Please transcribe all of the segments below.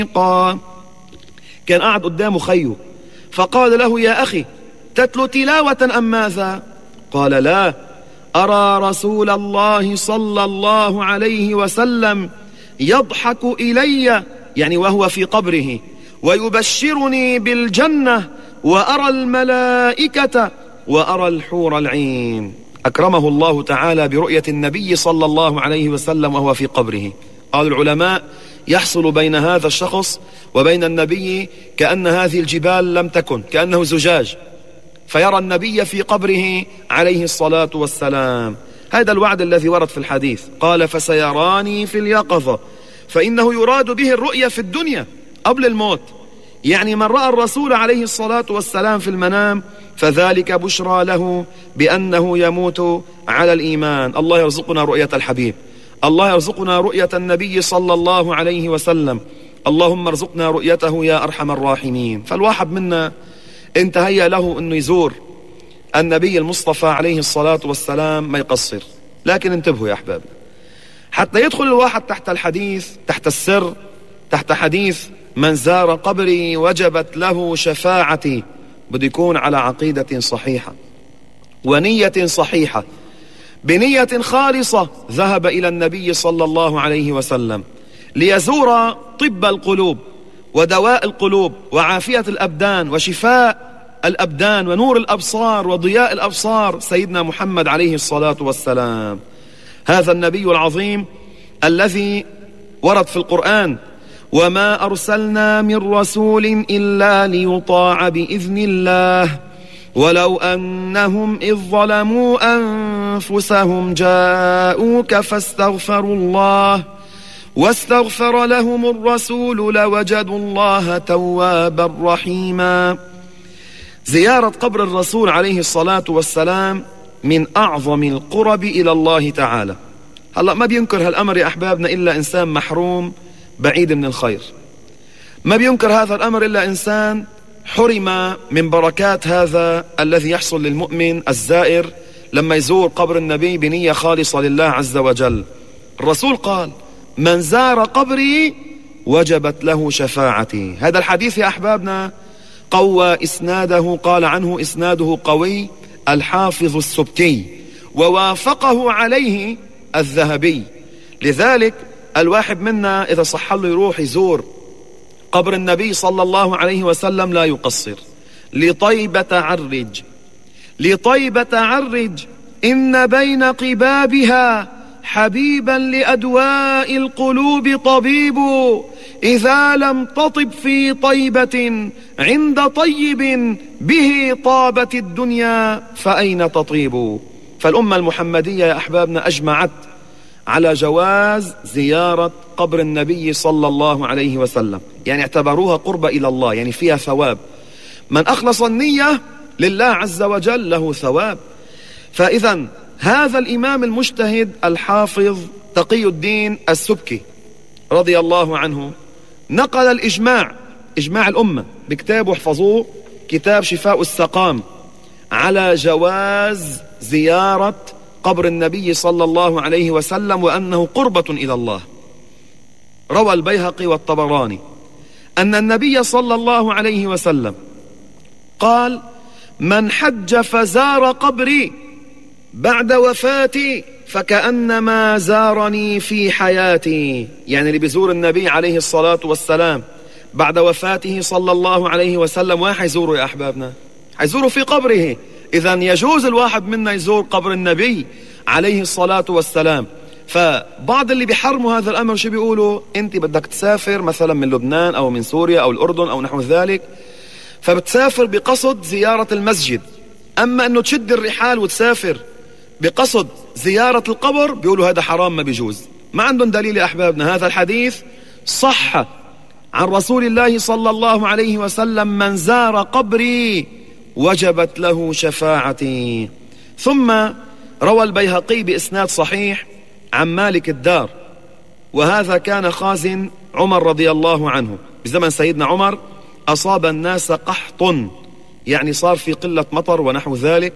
كان قاعد قدامه خيه فقال له: يا أخي تتلو تلاوة أم ماذا؟ قال: لا، أرى رسول الله صلى الله عليه وسلم يضحك إلي، يعني وهو في قبره، ويبشرني بالجنة، وأرى الملائكة، وأرى الحور العين. أكرمه الله تعالى برؤية النبي صلى الله عليه وسلم وهو في قبره. قال العلماء: يحصل بين هذا الشخص وبين النبي كأن هذه الجبال لم تكن، كأنه زجاج، فيرى النبي في قبره عليه الصلاة والسلام. هذا الوعد الذي ورد في الحديث. قال: فسيراني في اليقظة، فإنه يراد به الرؤية في الدنيا قبل الموت، يعني من رأى الرسول عليه الصلاة والسلام في المنام فذلك بشرى له بأنه يموت على الإيمان. الله يرزقنا رؤية الحبيب، الله يرزقنا رؤية النبي صلى الله عليه وسلم، اللهم ارزقنا رؤيته يا أرحم الراحمين. فالواحد منا انتهي له أنه يزور النبي المصطفى عليه الصلاة والسلام ما يقصر. لكن انتبهوا يا أحباب، حتى يدخل الواحد تحت الحديث، تحت السر، تحت حديث من زار قبري وجبت له شفاعتي، بده يكون على عقيدة صحيحة ونية صحيحة، بنية خالصة. ذهب إلى النبي صلى الله عليه وسلم ليزور طب القلوب ودواء القلوب وعافية الأبدان وشفاء الأبدان ونور الأبصار وضياء الأبصار، سيدنا محمد عليه الصلاة والسلام. هذا النبي العظيم الذي ورد في القرآن: وما أرسلنا من رسول إلا ليطاع بإذن الله ولو أنهم إذ ظلموا أنفسهم جاءوك فاستغفروا الله واستغفر لهم الرسول لوجدوا الله توابا رحيما. زيارة قبر الرسول عليه الصلاة والسلام من أعظم القرب إلى الله تعالى. هلأ ما بينكر هالأمر يا أحبابنا إلا إنسان محروم بعيد من الخير، ما بينكر هذا الأمر إلا إنسان حرم من بركات هذا الذي يحصل للمؤمن الزائر لما يزور قبر النبي بنية خالصة لله عز وجل. الرسول قال: من زار قبري وجبت له شفاعتي. هذا الحديث يا أحبابنا قوى إسناده، قال عنه إسناده قوي الحافظ السبكي، ووافقه عليه الذهبي. لذلك الواحد منا إذا صح له يروح يزور قبر النبي صلى الله عليه وسلم لا يقصر. لطيبة عرج، لطيبة عرج، إن بين قبابها حبيبا لأدواء القلوب طبيب، إذا لم تطب في طيبة عند طيب به طابت الدنيا فأين تطيب. فالأمة المحمدية يا أحبابنا أجمعت على جواز زيارة قبر النبي صلى الله عليه وسلم، يعني اعتبروها قربة إلى الله، يعني فيها ثواب. من أخلص النية لله عز وجل له ثواب. فإذا هذا الإمام المجتهد الحافظ تقي الدين السبكي رضي الله عنه نقل الإجماع، إجماع الأمة بكتابه، احفظوه، كتاب شفاء السقام، على جواز زيارة قبر النبي صلى الله عليه وسلم وأنه قربة إلى الله. روى البيهقي والطبراني أن النبي صلى الله عليه وسلم قال: من حج فزار قبري بعد وفاتي فكأنما زارني في حياتي. يعني اللي بيزور النبي عليه الصلاة والسلام بعد وفاته صلى الله عليه وسلم، وين حيزوره يا أحبابنا؟ حيزوره في قبره. إذن يجوز الواحد منا يزور قبر النبي عليه الصلاة والسلام. فبعض اللي بيحرموا هذا الأمر شو بيقولوا؟ أنت بدك تسافر مثلا من لبنان أو من سوريا أو الأردن أو نحو ذلك، فبتسافر بقصد زيارة المسجد، أما أنه تشد الرحال وتسافر بقصد زيارة القبر بيقولوا هذا حرام، ما بيجوز. ما عندهم دليل يا أحبابنا. هذا الحديث صح عن رسول الله صلى الله عليه وسلم: من زار قبري وجبت له شفاعتي. ثم روى البيهقي بإسناد صحيح عن مالك الدار، وهذا كان خازن عمر رضي الله عنه بزمن سيدنا عمر، أصاب الناس قحط، يعني صار في قلة مطر ونحو ذلك.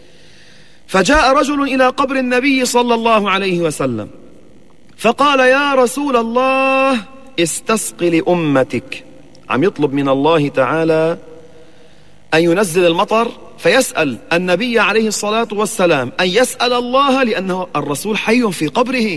فجاء رجل إلى قبر النبي صلى الله عليه وسلم فقال: يا رسول الله، استسق لأمتك. عم يطلب من الله تعالى أن ينزل المطر، فيسأل النبي عليه الصلاة والسلام أن يسأل الله، لأنه الرسول حي في قبره.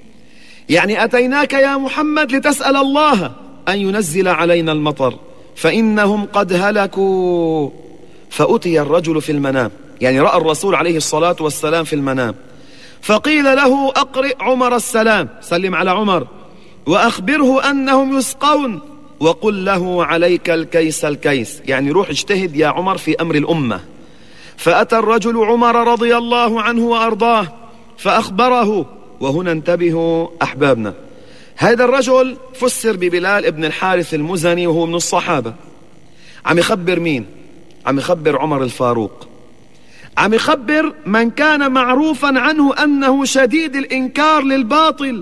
يعني أتيناك يا محمد لتسأل الله أن ينزل علينا المطر، فإنهم قد هلكوا. فأتي الرجل في المنام، يعني رأى الرسول عليه الصلاة والسلام في المنام، فقيل له أقرئ عمر السلام، سلم على عمر، وأخبره أنهم يسقون، وقل له عليك الكيس الكيس، يعني روح اجتهد يا عمر في أمر الأمة. فأتى الرجل عمر رضي الله عنه وأرضاه فأخبره. وهنا انتبهوا أحبابنا، هذا الرجل فسر ببلال ابن الحارث المزني وهو من الصحابة. عم يخبر مين؟ عم يخبر عمر الفاروق، عم يخبر من كان معروفا عنه أنه شديد الإنكار للباطل.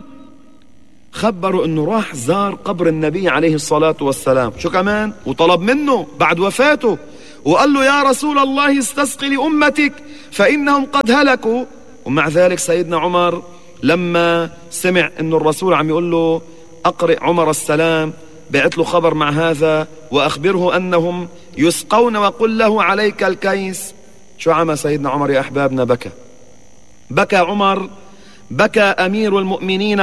خبروا أنه راح زار قبر النبي عليه الصلاة والسلام، شو كمان؟ وطلب منه بعد وفاته وقال له يا رسول الله استسق لأمتك فإنهم قد هلكوا. ومع ذلك سيدنا عمر لما سمع أنه الرسول عم يقول له أقرئ عمر السلام، بعت له خبر مع هذا وأخبره أنهم يسقون وقل له عليك الكيس. شو عمل سيدنا عمر يا أحبابنا؟ بكى عمر، بكى أمير المؤمنين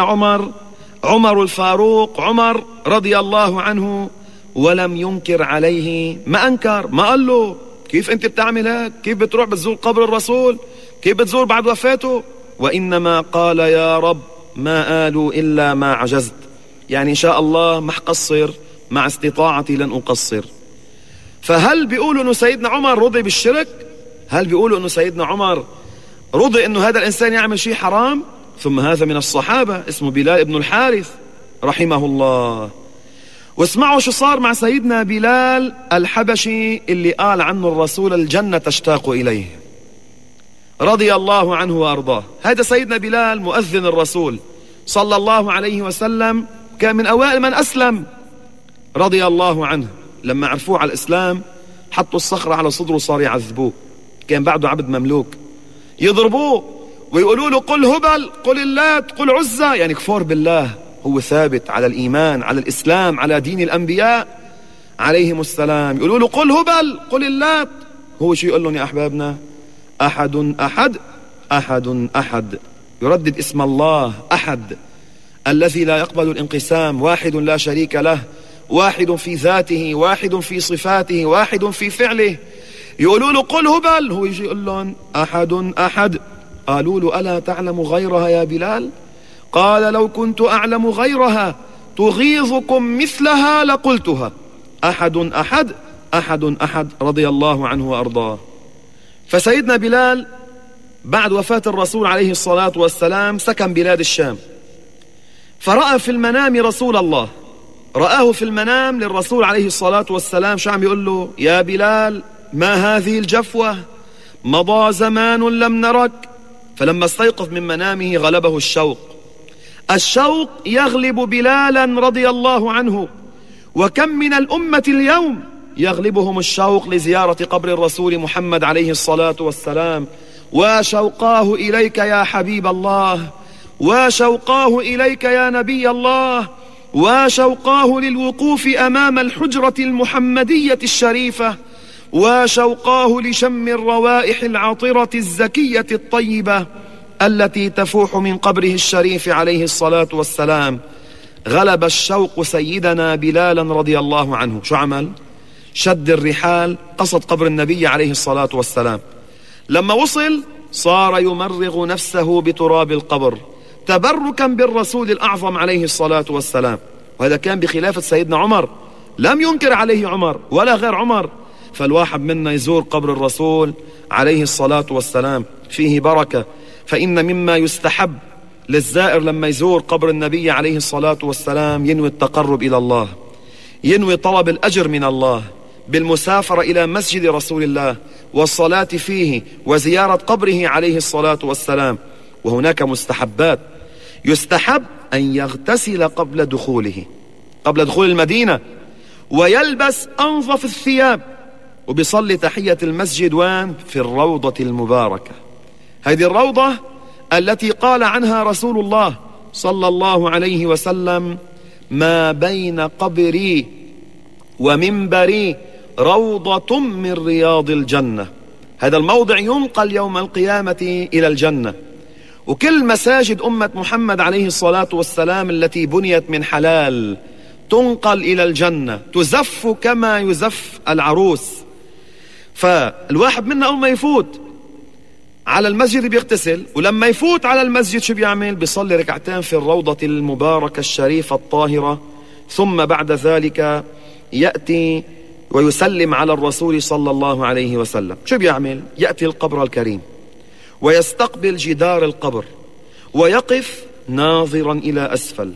عمر الفاروق، عمر رضي الله عنه، ولم ينكر عليه، ما أنكر، ما قال له كيف أنت بتعمل هيك، كيف بتروح بتزور قبر الرسول، كيف بتزور بعد وفاته، وإنما قال يا رب ما قالوا إلا ما عجزت، يعني إن شاء الله ما حقصر، مع استطاعتي لن أقصر. فهل بيقولوا أنه سيدنا عمر رضي بالشرك؟ هل بيقولوا أنه سيدنا عمر رضي أنه هذا الإنسان يعمل شيء حرام؟ ثم هذا من الصحابة اسمه بلال ابن الحارث رحمه الله. واسمعوا شو صار مع سيدنا بلال الحبشي اللي قال عنه الرسول الجنة تشتاق إليه، رضي الله عنه وأرضاه. هذا سيدنا بلال مؤذن الرسول صلى الله عليه وسلم، كان من أوائل من أسلم رضي الله عنه. لما عرفوه على الإسلام حطوا الصخرة على صدره وصار يعذبوه، كان بعده عبد مملوك، يضربوه ويقولوا له قل هبل، قل اللات، قل عزة، يعني كفور بالله. هو ثابت على الإيمان، على الإسلام، على دين الأنبياء عليهم السلام. يقولوا له قل هبل، قل اللات، هو شو يقول لهم يا أحبابنا؟ أحد أحد أحد أحد، يردد اسم الله أحد الذي لا يقبل الانقسام، واحد لا شريك له، واحد في ذاته، واحد في صفاته، واحد في فعله. يقولوا له قل هبل، هو يجي يقول لهم أحد أحد. قالوا له ألا تعلم غيرها يا بلال؟ قال لو كنت أعلم غيرها تغيظكم مثلها لقلتها. أحد أحد أحد أحد، رضي الله عنه وأرضاه. فسيدنا بلال بعد وفاة الرسول عليه الصلاة والسلام سكن بلاد الشام، فرأى في المنام رسول الله، رآه في المنام للرسول عليه الصلاة والسلام. شو عم يقول له؟ يا بلال ما هذه الجفوة، مضى زمان لم نرك. فلما استيقظ من منامه غلبه الشوق يغلب بلالا رضي الله عنه. وكم من الأمة اليوم يغلبهم الشوق لزيارة قبر الرسول محمد عليه الصلاة والسلام. وشوقاه إليك يا حبيب الله، وشوقاه إليك يا نبي الله، وشوقاه للوقوف أمام الحجرة المحمدية الشريفة، وشوقاه لشم الروائح العطرة الزكية الطيبة التي تفوح من قبره الشريف عليه الصلاة والسلام. غلب الشوق سيدنا بلالا رضي الله عنه. شو عمل؟ شد الرحال، قصد قبر النبي عليه الصلاة والسلام. لما وصل صار يمرغ نفسه بتراب القبر تبركا بالرسول الأعظم عليه الصلاة والسلام. وهذا كان بخلافة سيدنا عمر، لم ينكر عليه عمر ولا غير عمر. فالواحد منا يزور قبر الرسول عليه الصلاة والسلام، فيه بركة. فإن مما يستحب للزائر لما يزور قبر النبي عليه الصلاة والسلام ينوي التقرب إلى الله، ينوي طلب الأجر من الله بالمسافرة إلى مسجد رسول الله والصلاة فيه وزيارة قبره عليه الصلاة والسلام. وهناك مستحبات، يستحب أن يغتسل قبل دخول المدينة، ويلبس أنظف الثياب، وبيصلي تحية المسجد وين؟ في الروضة المباركة. هذه الروضة التي قال عنها رسول الله صلى الله عليه وسلم ما بين قبري ومنبري روضة من رياض الجنة. هذا الموضع ينقل يوم القيامة إلى الجنة. وكل مساجد أمة محمد عليه الصلاة والسلام التي بنيت من حلال تنقل إلى الجنة، تزف كما يزف العروس. فالواحد منا أول ما يفوت على المسجد بيغتسل، ولما يفوت على المسجد شو بيعمل؟ بيصلي ركعتين في الروضة المباركة الشريفة الطاهرة، ثم بعد ذلك يأتي ويسلم على الرسول صلى الله عليه وسلم. شو بيعمل؟ يأتي القبر الكريم ويستقبل جدار القبر ويقف ناظرا إلى أسفل،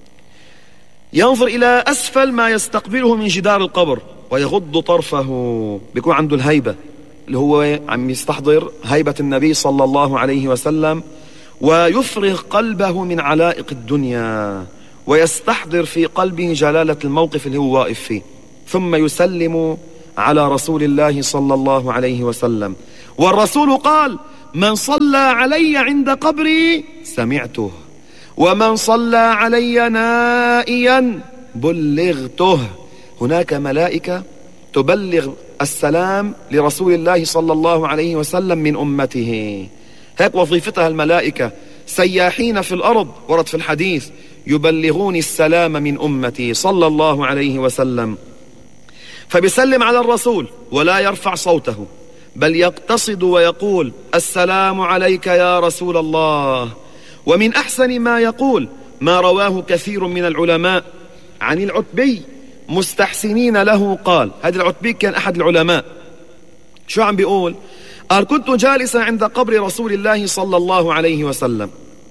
ينظر إلى أسفل ما يستقبله من جدار القبر ويغض طرفه. بيكون عنده الهيبة اللي هو عم يستحضر هيبة النبي صلى الله عليه وسلم، ويفرغ قلبه من علائق الدنيا ويستحضر في قلبه جلالة الموقف اللي هو واقف فيه، ثم يسلم على رسول الله صلى الله عليه وسلم. والرسول قال: من صلى علي عند قبري سمعته، ومن صلى علي نائيا بلغته. هناك ملائكة تبلغ السلام لرسول الله صلى الله عليه وسلم من أمته، هيك وظيفتها الملائكة، سياحين في الأرض، ورد في الحديث: يبلغون السلام من أمتي صلى الله عليه وسلم. فبيسلم على الرسول ولا يرفع صوته، بل يقتصد ويقول: السلام عليك يا رسول الله. ومن أحسن ما يقول ما رواه كثير من العلماء عن العتبي مستحسنين له قال، هذا العتبي كان أحد العلماء، شو عم بيقول؟ قال: كنت جالسا عند قبر رسول الله صلى الله عليه وسلم،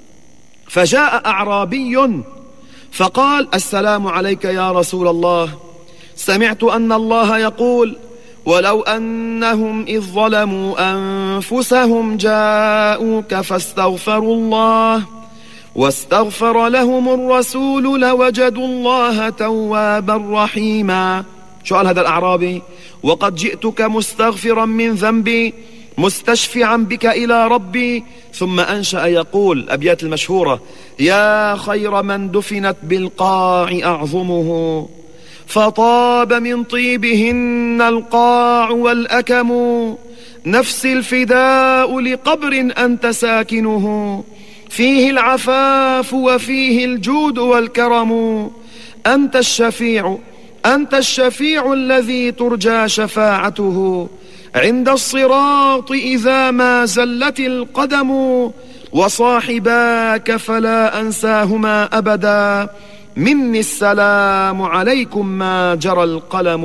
فجاء أعرابي فقال: السلام عليك يا رسول الله. سمعت أن الله يقول: ولو أنهم إذ ظلموا أنفسهم جاءوك فاستغفروا الله واستغفر لهم الرسول لوجدوا الله توابا رحيما. شو قال هذا الأعرابي؟ وقد جئتك مستغفرا من ذنبي مستشفعا بك إلى ربي. ثم أنشأ يقول الأبيات المشهورة: يا خير من دفنت بالقاع أعظمه، فطاب من طيبهن القاع والأكم، نفسي الفداء لقبر أنت ساكنه، فيه العفاف وفيه الجود والكرم، أنت الشفيع الذي ترجى شفاعته عند الصراط إذا ما زلت القدم، وصاحباك فلا أنساهما أبدا، مني السلام عليكم ما جرى القلم.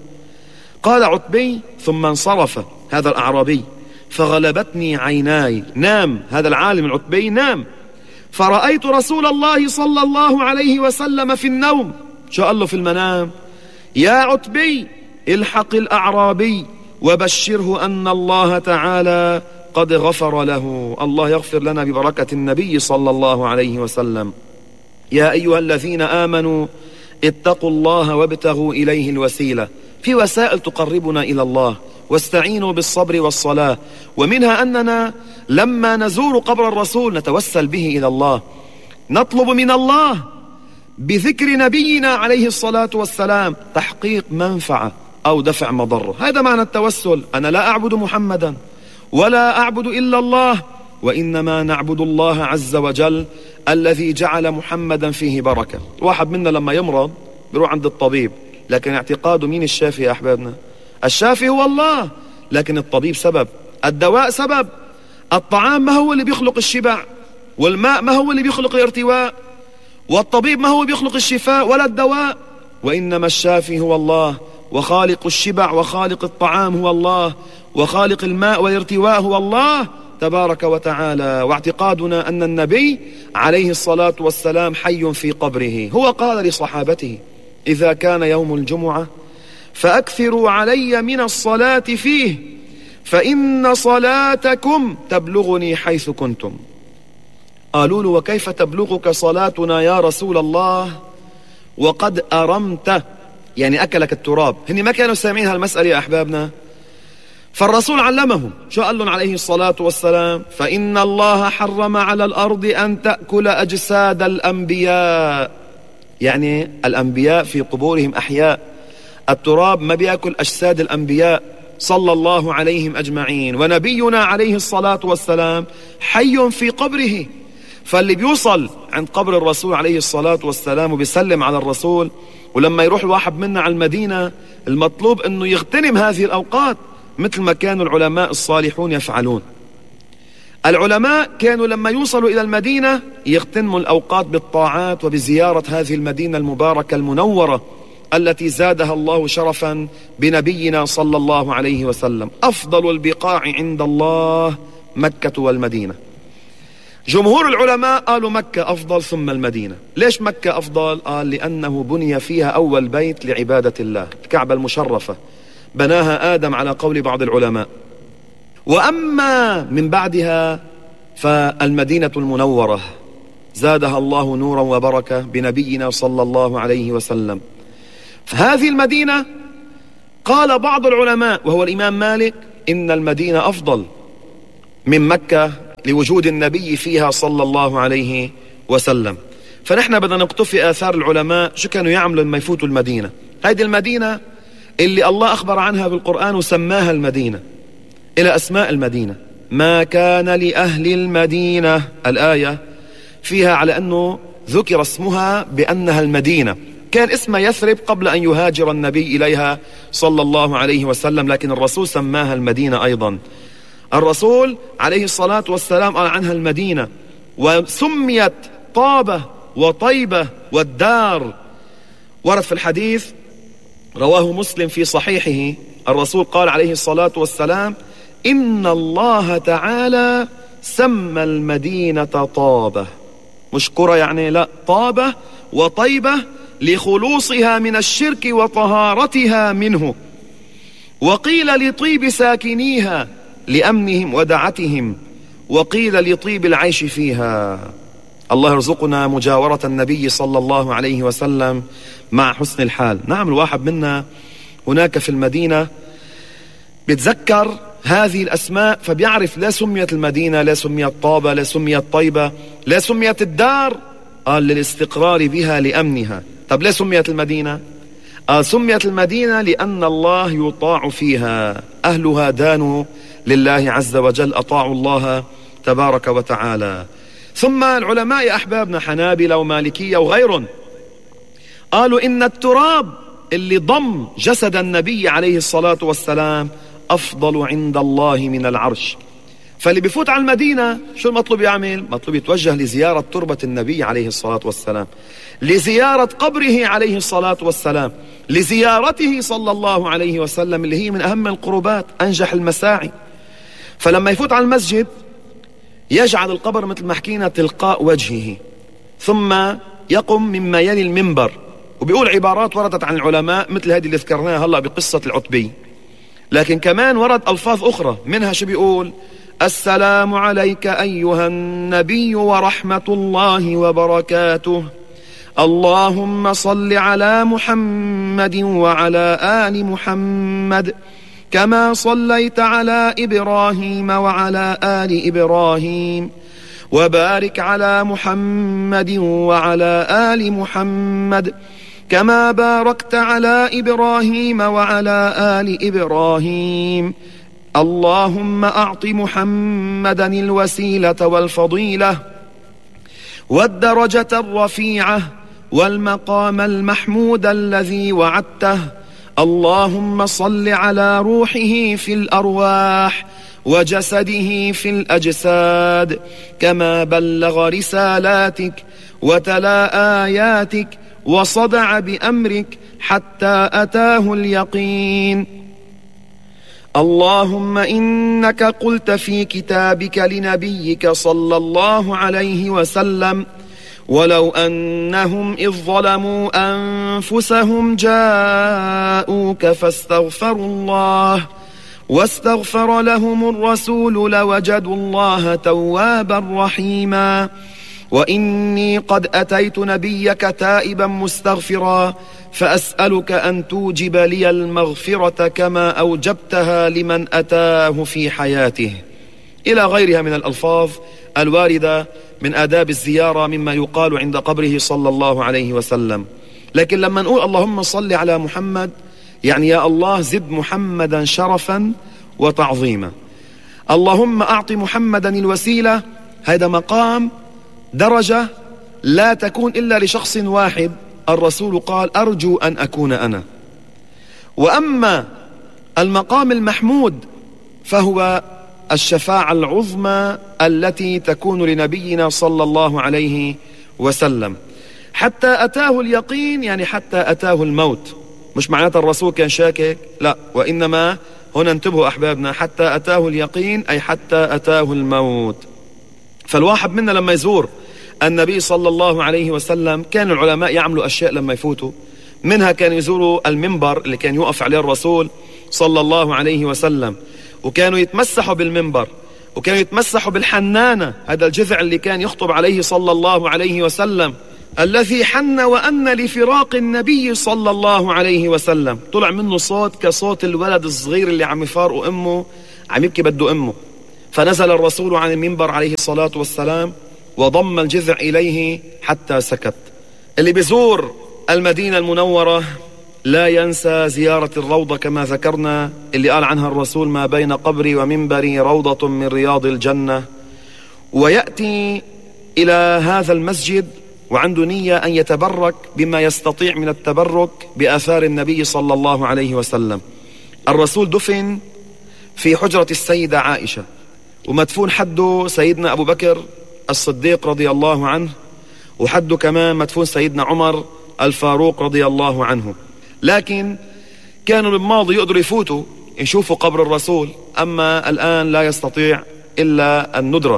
قال عتبي: ثم انصرف هذا الأعرابي فغلبتني عيناي. نام هذا العالم العتبي، نام، فرأيت رسول الله صلى الله عليه وسلم في النوم. شو قال له في المنام؟ يا عتبي الحق الأعرابي وبشره أن الله تعالى قد غفر له. الله يغفر لنا ببركة النبي صلى الله عليه وسلم. يا أيها الذين آمنوا اتقوا الله وابتغوا إليه الوسيلة. في وسائل تقربنا إلى الله، واستعينوا بالصبر والصلاة، ومنها أننا لما نزور قبر الرسول نتوسل به إلى الله، نطلب من الله بذكر نبينا عليه الصلاة والسلام تحقيق منفعة أو دفع مضرة. هذا معنى التوسل. أنا لا أعبد محمدا ولا أعبد إلا الله، وإنما نعبد الله عز وجل الذي جعل محمدا فيه بركة. واحد منا لما يمرض بيروح عند الطبيب، لكن اعتقاده مين الشافي يا أحبابنا؟ الشافي هو الله، لكن الطبيب سبب، الدواء سبب. الطعام ما هو اللي بيخلق الشبع، والماء ما هو اللي بيخلق الارتواء، والطبيب ما هو بيخلق الشفاء ولا الدواء، وإنما الشافي هو الله، وخالق الشبع وخالق الطعام هو الله، وخالق الماء والارتواء هو الله تبارك وتعالى. واعتقادنا أن النبي عليه الصلاة والسلام حي في قبره. هو قال لصحابته: إذا كان يوم الجمعة فأكثروا علي من الصلاة فيه، فإن صلاتكم تبلغني حيث كنتم. قالوا له: وكيف تبلغك صلاتنا يا رسول الله وقد أرمت، يعني أكلك التراب؟ هني ما كانوا سامعين هالمسألة يا أحبابنا. فالرسول علمهم، شو قال لهم عليه الصلاة والسلام؟ فإن الله حرم على الأرض أن تأكل أجساد الأنبياء. يعني الأنبياء في قبورهم أحياء، التراب ما بيأكل أجساد الأنبياء صلى الله عليهم أجمعين، ونبينا عليه الصلاة والسلام حي في قبره. فاللي بيوصل عند قبر الرسول عليه الصلاة والسلام وبيسلم على الرسول، ولما يروح الواحد منا على المدينة المطلوب أنه يغتنم هذه الأوقات مثل ما كانوا العلماء الصالحون يفعلون. العلماء كانوا لما يوصلوا إلى المدينة يغتنموا الأوقات بالطاعات وبزيارة هذه المدينة المباركة المنورة التي زادها الله شرفا بنبينا صلى الله عليه وسلم. أفضل البقاع عند الله مكة والمدينة. جمهور العلماء قالوا مكة أفضل ثم المدينة. ليش مكة أفضل؟ قال لأنه بني فيها أول بيت لعبادة الله، الكعبة المشرفة بناها آدم على قول بعض العلماء. وأما من بعدها فالمدينة المنورة زادها الله نورا وبركة بنبينا صلى الله عليه وسلم. فهذه المدينة قال بعض العلماء وهو الإمام مالك إن المدينة أفضل من مكة لوجود النبي فيها صلى الله عليه وسلم. فنحن بدنا نقتفي آثار العلماء شو كانوا يعملوا لما يفوتوا المدينة. هذه المدينة اللي الله أخبر عنها بالقرآن وسماها المدينة، إلى أسماء المدينة: ما كان لأهل المدينة، الآية فيها على أنه ذكر اسمها بأنها المدينة. كان اسمها يثرب قبل أن يهاجر النبي إليها صلى الله عليه وسلم، لكن الرسول سماها المدينة أيضا. الرسول عليه الصلاة والسلام قال عنها المدينة، وسميت طابة وطيبة والدار. ورد في الحديث رواه مسلم في صحيحه الرسول قال عليه الصلاة والسلام: إن الله تعالى سمى المدينة طابة، مش قرى يعني، لا، طابة وطيبة لخلوصها من الشرك وطهارتها منه. وقيل لطيب ساكنيها لأمنهم ودعتهم، وقيل لطيب العيش فيها. الله يرزقنا مجاورة النبي صلى الله عليه وسلم مع حسن الحال. نعم، الواحد منا هناك في المدينة بيتذكر هذه الأسماء فبيعرف لا سميت المدينة، لا سميت طابة، لا سميت طيبة، لا سميت الدار، قال للاستقرار بها لأمنها. طب لا سميت المدينة؟ سميت المدينة لأن الله يطاع فيها، أهلها دانوا لله عز وجل، أطاعوا الله تبارك وتعالى. ثم العلماء يا أحبابنا حنابلة ومالكية وغيرهم قالوا إن التراب اللي ضم جسد النبي عليه الصلاة والسلام أفضل عند الله من العرش. فاللي بيفوت على المدينة شو المطلوب يعمل؟ مطلوب يتوجه لزيارة تربة النبي عليه الصلاة والسلام، لزيارة قبره عليه الصلاة والسلام، لزيارته صلى الله عليه وسلم اللي هي من أهم القربات، أنجح المساعي. فلما يفوت على المسجد يجعل القبر مثل ما حكينا تلقاء وجهه، ثم يقوم مما يلي المنبر وبيقول عبارات وردت عن العلماء مثل هذه اللي ذكرناها هلأ بقصة العتبي، لكن كمان ورد ألفاظ أخرى منها شو بيقول: السلام عليك أيها النبي ورحمة الله وبركاته، اللهم صل على محمد وعلى آل محمد كما صليت على إبراهيم وعلى آل إبراهيم، وبارك على محمد وعلى آل محمد كما باركت على إبراهيم وعلى آل إبراهيم، اللهم أعط محمدا الوسيلة والفضيلة والدرجة الرفيعة والمقام المحمود الذي وعدته، اللهم صل على روحه في الأرواح وجسده في الأجساد كما بلغ رسالاتك وتلا آياتك وصدع بأمرك حتى أتاه اليقين. اللهم إنك قلت في كتابك لنبيك صلى الله عليه وسلم: ولو أنهم إذ ظلموا أنفسهم جاءوك فاستغفروا الله واستغفر لهم الرسول لوجدوا الله توابا رحيما، وإني قد أتيت نبيك تائبا مستغفرا فأسألك أن توجب لي المغفرة كما أوجبتها لمن أتاه في حياته، إلى غيرها من الألفاظ الواردة من آداب الزيارة مما يقال عند قبره صلى الله عليه وسلم. لكن لما نقول اللهم صل على محمد، يعني يا الله زد محمدا شرفا وتعظيما. اللهم أعط محمدا الوسيلة، هذا مقام درجة لا تكون إلا لشخص واحد. الرسول قال أرجو أن أكون أنا. وأما المقام المحمود فهو الشفاعة العظمى التي تكون لنبينا صلى الله عليه وسلم حتى أتاه اليقين، يعني حتى أتاه الموت. مش معناته الرسول كان شاكك، لا، وإنما هنا انتبهوا أحبابنا، حتى أتاه اليقين أي حتى أتاه الموت. فالواحد منا لما يزور النبي صلى الله عليه وسلم، كان العلماء يعملوا أشياء لما يفوتوا، منها كانوا يزوروا المنبر اللي كان يوقف عليه الرسول صلى الله عليه وسلم، وكانوا يتمسحوا بالمنبر، وكانوا يتمسحوا بالحنانة، هذا الجذع اللي كان يخطب عليه صلى الله عليه وسلم، الذي حن وأن لفراق النبي صلى الله عليه وسلم. طلع منه صوت كصوت الولد الصغير اللي عم يفارق أمه، عم يبكي بده أمه. فنزل الرسول عن المنبر عليه الصلاة والسلام وضم الجذع إليه حتى سكت. اللي بيزور المدينة المنورة لا ينسى زيارة الروضة كما ذكرنا، اللي قال عنها الرسول ما بين قبري ومنبري روضة من رياض الجنة. ويأتي إلى هذا المسجد وعنده نية أن يتبرك بما يستطيع من التبرك بآثار النبي صلى الله عليه وسلم. الرسول دفن في حجرة السيدة عائشة، ومدفون حده سيدنا أبو بكر الصديق رضي الله عنه، وحده كمان مدفون سيدنا عمر الفاروق رضي الله عنه. لكن كانوا بالماضي يقدروا يفوتوا يشوفوا قبر الرسول، أما الآن لا يستطيع إلا الندرة.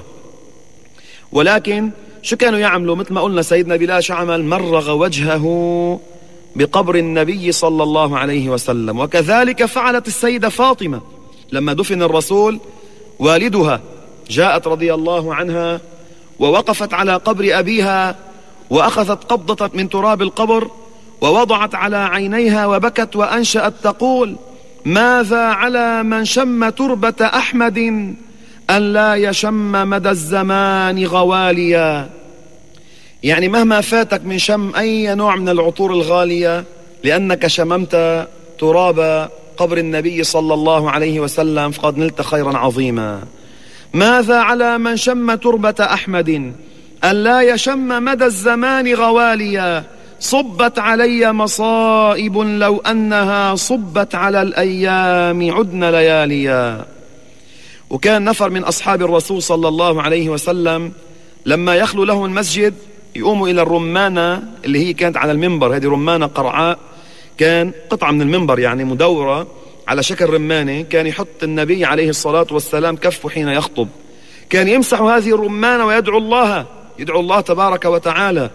ولكن شو كانوا يعملوا؟ مثل ما قلنا سيدنا بلال شو عمل؟ مرغ وجهه بقبر النبي صلى الله عليه وسلم. وكذلك فعلت السيدة فاطمة لما دفن الرسول، والدها جاءت رضي الله عنها ووقفت على قبر أبيها وأخذت قبضة من تراب القبر ووضعت على عينيها وبكت وأنشأت تقول ماذا على من شم تربة أحمد أن لا يشم مدى الزمان غواليا. يعني مهما فاتك من شم أي نوع من العطور الغالية، لأنك شممت تراب قبر النبي صلى الله عليه وسلم فقد نلت خيرا عظيما. ماذا على من شم تربة أحمد أن لا يشم مدى الزمان غواليا. صبت علي مصائب لو أنها صبت على الأيام عدن لياليا. وكان نفر من أصحاب الرسول صلى الله عليه وسلم لما يخلو له المسجد يقوموا إلى الرمانة اللي هي كانت على المنبر. هذه رمانة قرعاء، كان قطعة من المنبر يعني مدورة على شكل رمانة، كان يحط النبي عليه الصلاة والسلام كفه حين يخطب، كان يمسح هذه الرمانة ويدعو الله تبارك وتعالى.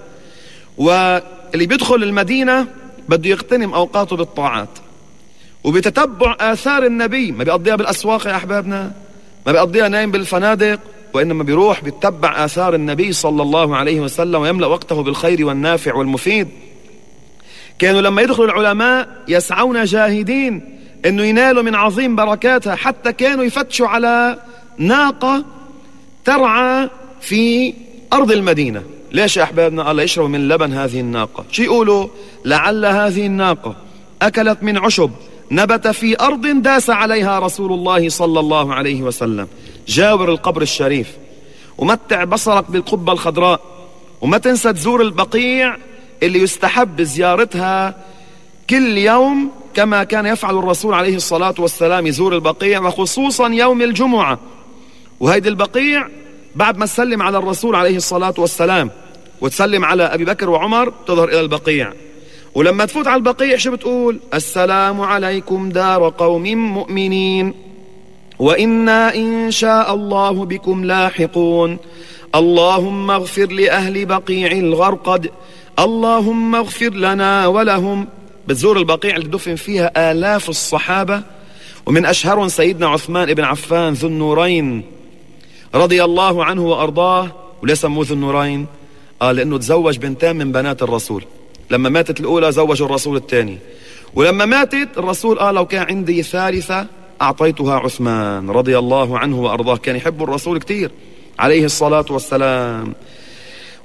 واللي بيدخل المدينة بده يغتنم أوقاته بالطاعات وبتتبع آثار النبي، ما بيقضيها بالأسواق يا أحبابنا، ما بيقضيها نايم بالفنادق، وإنما بيروح بيتبع آثار النبي صلى الله عليه وسلم ويملأ وقته بالخير والنافع والمفيد. كانوا لما يدخلوا العلماء يسعون جاهدين إنه ينالوا من عظيم بركاتها، حتى كانوا يفتشوا على ناقة ترعى في أرض المدينة. ليش يا أحبابنا؟ قال يشربوا من لبن هذه الناقة. شو يقولوا؟ لعل هذه الناقة أكلت من عشب نبت في أرض داس عليها رسول الله صلى الله عليه وسلم. جاور القبر الشريف ومتع بصرك بالقبة الخضراء، وما تنسى تزور البقيع اللي يستحب زيارتها كل يوم كما كان يفعل الرسول عليه الصلاة والسلام، يزور البقيع وخصوصا يوم الجمعة. وهيدي البقيع بعد ما تسلم على الرسول عليه الصلاة والسلام وتسلم على أبي بكر وعمر تظهر إلى البقيع، ولما تفوت على البقيع شو بتقول؟ السلام عليكم دار قوم مؤمنين وإنا إن شاء الله بكم لاحقون. اللهم اغفر لأهل بقيع الغرقد، اللهم اغفر لنا ولهم. بتزور البقيع اللي دفن فيها آلاف الصحابة، ومن أشهرهم سيدنا عثمان بن عفان ذو النورين رضي الله عنه وأرضاه. وليه سموه ذو النورين؟ لأنه تزوج بنتين من بنات الرسول. لما ماتت الأولى زوج الرسول الثاني، ولما ماتت الرسول قال لو كان عندي ثالثة أعطيتها عثمان رضي الله عنه وأرضاه. كان يحب الرسول كتير عليه الصلاة والسلام.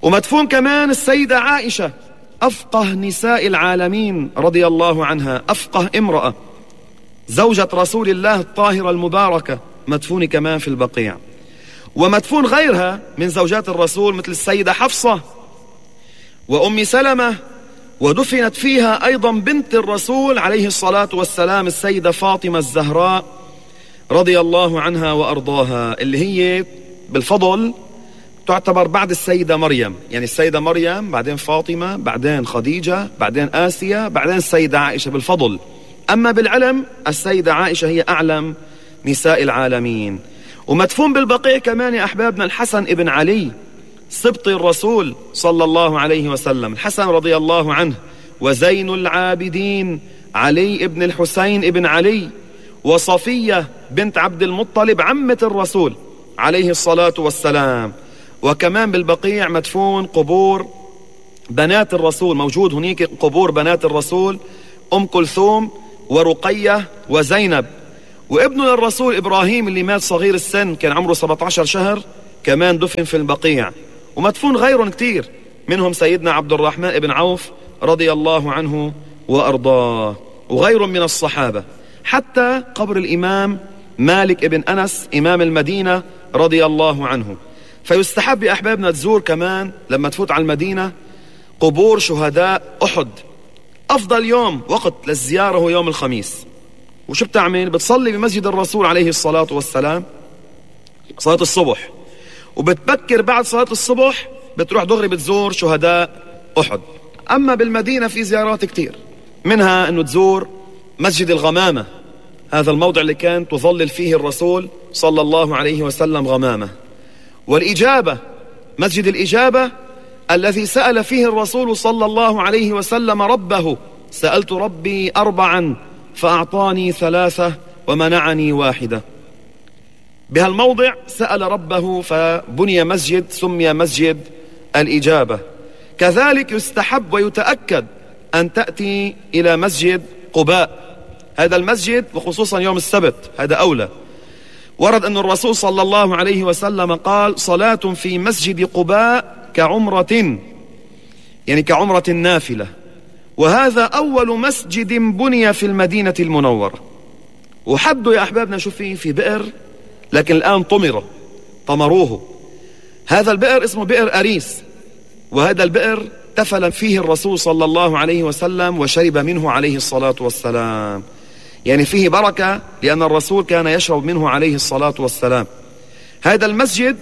ومدفون كمان السيدة عائشة أفقه نساء العالمين رضي الله عنها، أفقه امرأة، زوجة رسول الله الطاهرة المباركة، مدفون كمان في البقيع. ومدفون غيرها من زوجات الرسول مثل السيدة حفصة وأم سلمة، ودفنت فيها أيضا بنت الرسول عليه الصلاة والسلام السيدة فاطمة الزهراء رضي الله عنها وأرضاها، اللي هي بالفضل تعتبر بعد السيدة مريم، يعني السيدة مريم بعدين فاطمة بعدين خديجة بعدين آسيا بعدين السيدة عائشة بالفضل. أما بالعلم السيدة عائشة هي أعلم نساء العالمين. ومدفون بالبقيع كمان يا أحبابنا الحسن ابن علي سبط الرسول صلى الله عليه وسلم، الحسن رضي الله عنه، وزين العابدين علي ابن الحسين ابن علي، وصفية بنت عبد المطلب عمة الرسول عليه الصلاة والسلام. وكمان بالبقيع مدفون قبور بنات الرسول، موجود هناك قبور بنات الرسول أم كلثوم ورقية وزينب، وابن الرسول إبراهيم اللي مات صغير السن كان عمره 17 شهر كمان دفن في البقيع. ومدفون غيرهم كتير، منهم سيدنا عبد الرحمن بن عوف رضي الله عنه وأرضاه، وغير من الصحابة، حتى قبر الإمام مالك بن أنس إمام المدينة رضي الله عنه. فيستحب يا أحبابنا تزور كمان لما تفوت على المدينة قبور شهداء أحد. أفضل يوم وقت للزيارة هو يوم الخميس. وشو بتعمل؟ بتصلي بمسجد الرسول عليه الصلاة والسلام صلاة الصبح، وبتبكر بعد صلاة الصبح بتروح دغري بتزور شهداء أحد. أما بالمدينة في زيارات كتير، منها أنه تزور مسجد الغمامة، هذا الموضع اللي كان تظلل فيه الرسول صلى الله عليه وسلم غمامة. والإجابة، مسجد الإجابة الذي سأل فيه الرسول صلى الله عليه وسلم ربه: سألت ربي 4 فأعطاني 3 ومنعني 1. بهالموضع سأل ربه فبني مسجد سمي مسجد الإجابة. كذلك يستحب ويتأكد أن تأتي إلى مسجد قباء، هذا المسجد وخصوصا يوم السبت هذا أولى. ورد أن الرسول صلى الله عليه وسلم قال: صلاة في مسجد قباء كعمرة، يعني كعمرة نافلة. وهذا أول مسجد بني في المدينة المنورة. وحده يا أحبابنا شوف في بئر، لكن الآن طمروه. هذا البئر اسمه بئر أريس، وهذا البئر تفل فيه الرسول صلى الله عليه وسلم وشرب منه عليه الصلاة والسلام، يعني فيه بركة لأن الرسول كان يشرب منه عليه الصلاة والسلام. هذا المسجد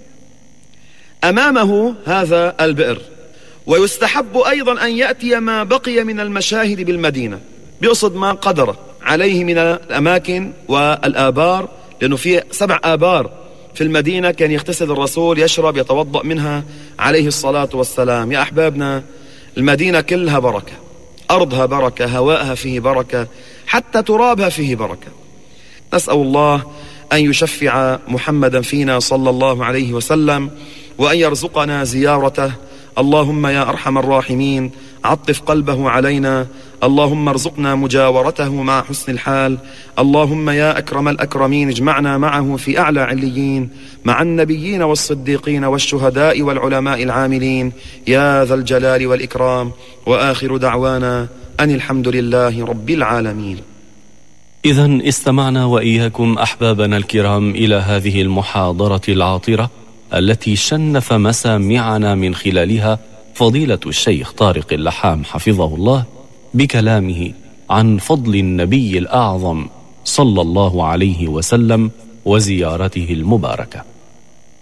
أمامه هذا البئر. ويستحب أيضا أن يأتي ما بقي من المشاهد بالمدينة، بيقصد ما قدر عليه من الأماكن والآبار، لأنه في 7 آبار في المدينة كان يغتسل الرسول يشرب يتوضأ منها عليه الصلاة والسلام. يا أحبابنا المدينة كلها بركة، أرضها بركة، هواءها فيه بركة، حتى ترابها فيه بركة. نسأل الله أن يشفع محمدا فينا صلى الله عليه وسلم، وأن يرزقنا زيارته. اللهم يا أرحم الراحمين عطف قلبه علينا، اللهم ارزقنا مجاورته مع حسن الحال. اللهم يا أكرم الأكرمين اجمعنا معه في أعلى عليين مع النبيين والصديقين والشهداء والعلماء العاملين يا ذا الجلال والإكرام. وآخر دعوانا أن الحمد لله رب العالمين. إذن استمعنا وإياكم أحبابنا الكرام إلى هذه المحاضرة العاطرة التي شنف مسامعنا من خلالها فضيلة الشيخ طارق اللحام حفظه الله بكلامه عن فضل النبي الأعظم صلى الله عليه وسلم وزيارته المباركة.